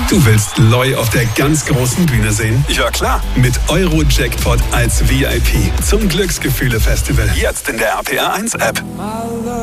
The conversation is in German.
Du willst Loi auf der ganz großen Bühne sehen? Ja klar. Mit Euro-Jackpot als VIP zum Glücksgefühle-Festival. Jetzt in der RPR 1 App.